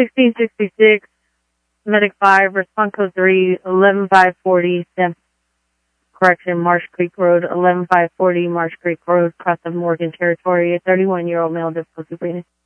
1666, Medic 5, Response Code 3, 11540, correction, Marsh Creek Road, 11540 Marsh Creek Road, cross of Morgan Territory, a 31-year-old male, difficulty breathing.